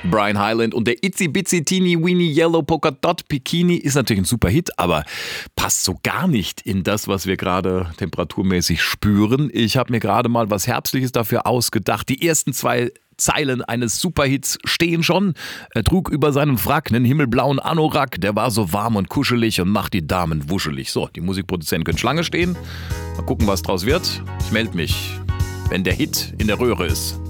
Brian Hyland und der Itsy Bitsy Teeny Weeny Yellow Polka Dot Bikini ist natürlich ein super Hit, aber passt so gar nicht in das, was wir gerade temperaturmäßig spüren. Ich habe mir gerade mal was Herbstliches dafür ausgedacht. Die ersten 2 Zeilen eines Superhits stehen schon. Er trug über seinen Frack einen himmelblauen Anorak, der war so warm und kuschelig und macht die Damen wuschelig. So, die Musikproduzenten können Schlange stehen. Mal gucken, was draus wird. Ich melde mich, wenn der Hit in der Röhre ist.